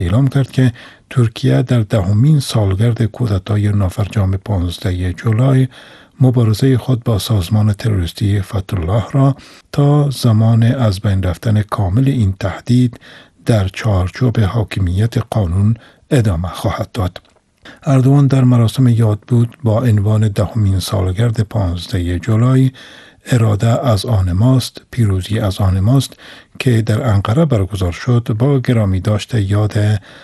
اعلام کرد که ترکیه در 10مین سالگرد کودتای نافرجام 15 جولای مبارزه خود با سازمان تروریستی فتح الله را تا زمان از بین رفتن کامل این تهدید در چارچوب حاکمیت قانون ادامه خواهد داد. اردوان در مراسم یادبود با عنوان 10مین سالگرد 15 جولای اراده از آن ماست، پیروزی از آن ماست که در انقره برگزار شد با گرامی داشته یاد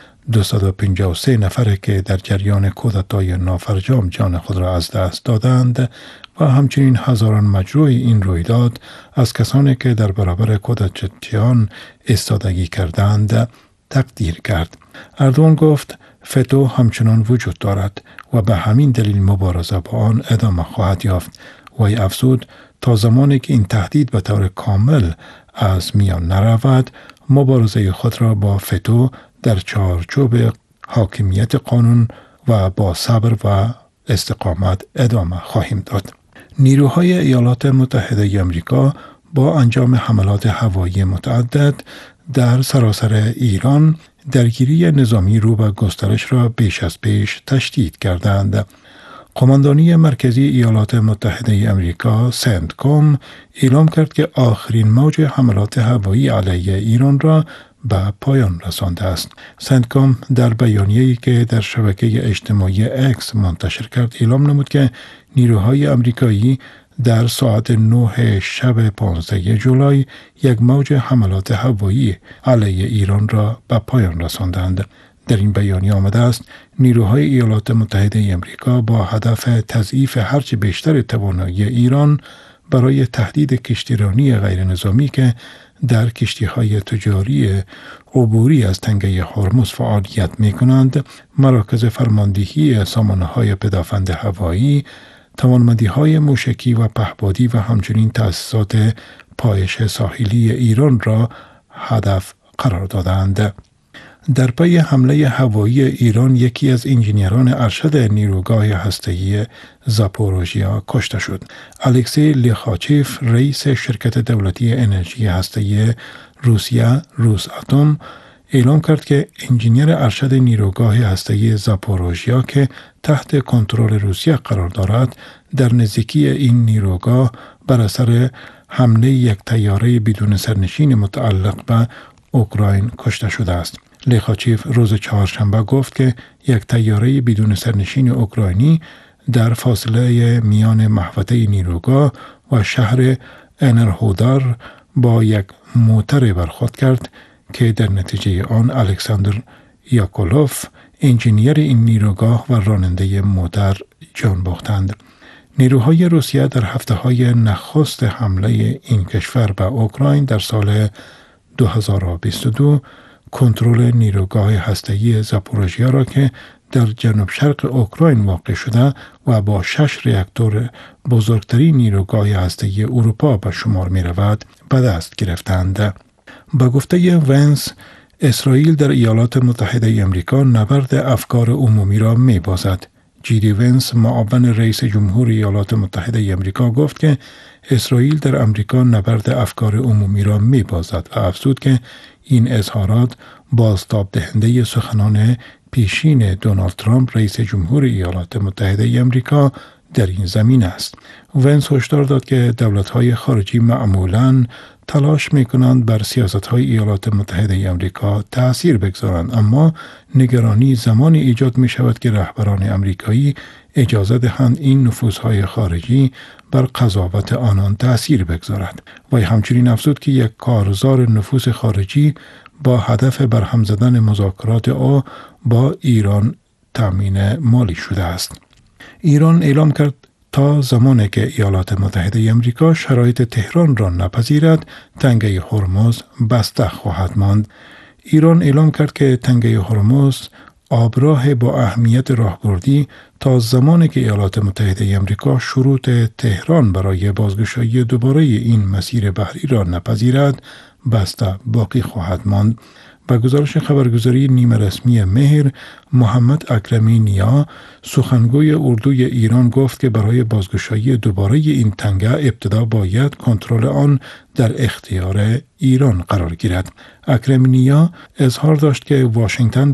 253 نفر که در جریان کودتای نافرجام جان خود را از دست دادند و همچنین هزاران مجروح این رویداد از کسانی که در برابر کودتایان ایستادگی کردند تقدیر کرد. اردوان گفت فتو همچنان وجود دارد و به همین دلیل مبارزه با آن ادامه خواهد یافت. وی افزود تا زمانی که این تهدید به طور کامل از میان نرود مبارزه خود را با فتو در چارچوب حاکمیت قانون و با صبر و استقامت ادامه خواهیم داد. نیروهای ایالات متحده آمریکا با انجام حملات هوایی متعدد در سراسر ایران درگیری نظامی رو به گسترش را بیش از پیش تشدید کردند. قماندانی مرکزی ایالات متحده آمریکا سنتکام اعلام کرد که آخرین موج حملات هوایی علیه ایران را به پایان رسانده است. سنتکام در بیانیه‌ای که در شبکه اجتماعی اکس منتشر کرد اعلام نمود که نیروهای آمریکایی در ساعت 9 شب 15 جولای یک موج حملات هوایی علیه ایران را به پایان رساندند. در این بیانیه آمده است نیروهای ایالات متحده آمریکا با هدف تضعیف هرچه بیشتر توانایی ایران برای تهدید کشتیرانی غیر نظامی که در کشتی‌های تجاری عبوری از تنگه هرمز فعالیت می‌کنند، مراکز فرماندهی سامانه‌های پدافند هوایی، توانمندی‌های موشکی و پهپادی و همچنین تأسیسات پایش ساحلی ایران را هدف قرار دادند. در پی حمله هوایی ایران یکی از انجینیران ارشد نیروگاه هسته‌ای زاپوروژیا کشته شد. الکسی لیخاچیف رئیس شرکت دولتی انرژی هسته‌ای روسیه روساتوم اعلام کرد که انجینیر ارشد نیروگاه هسته‌ای زاپوروژیا که تحت کنترل روسیه قرار دارد در نزدیکی این نیروگاه بر اثر حمله یک طیاره بدون سرنشین متعلق به اوکراین کشته شده است. لیخاچیف روز چهارشنبه گفت که یک طیاره بدون سرنشین اوکراینی در فاصله میان محوطه نیروگاه و شهر انرهودار با یک موتر برخورد کرد که در نتیجه آن الکساندر یاکولوف انجینیر این نیروگاه و راننده موتر جان باختند. نیروهای روسیه در هفته‌های نخست حمله این کشور به اوکراین در سال 2022 کنترل نیروگاه هسته‌ای زاپوروژیا را که در جنوب شرق اوکراین واقع شده و با 6 راکتور بزرگترین نیروگاه هسته‌ای اروپا به شمار می رود به دست گرفتند. با گفته ونس، اسرائیل در ایالات متحده آمریکا نبرد افکار عمومی را می بازد. جی ونس، معاون رئیس جمهور ایالات متحده آمریکا گفت که اسرائیل در آمریکا نبرد افکار عمومی را می بازد و افزود که این اظهارات بازتاب دهنده سخنان پیشین دونالد ترامپ رئیس جمهور ایالات متحده آمریکا در این زمین است. ونس هشدار داد که دولت‌های خارجی معمولاً تلاش می‌کنند بر سیاست‌های ایالات متحده آمریکا تأثیر بگذارند، اما نگرانی زمانی ایجاد می‌شود که رهبران آمریکایی اجازه دهند این نفوذهای خارجی بر قضاوت آنان تأثیر بگذارد. و همچنین افزود که یک کارزار نفوذ خارجی با هدف برهم زدن مذاکرات او با ایران تامین مالی شده است. ایران اعلام کرد تا زمانی که ایالات متحده آمریکا شرایط تهران را نپذیرد، تنگه هرمز بسته خواهد ماند. ایران اعلام کرد که تنگه هرمز آبراه با اهمیت راهبردی تا زمانی که ایالات متحده آمریکا شروط تهران برای بازگشایی دوباره این مسیر بحری را نپذیرد بسته باقی خواهد ماند. با گزارش خبرگزاری نیمه رسمی مهر، محمد اکرمی نیا، سخنگوی اردوی ایران گفت که برای بازگشایی دوباره این تنگه ابتدا باید کنترل آن در اختیار ایران قرار گیرد. اکرمی نیا اظهار داشت که واشنگتن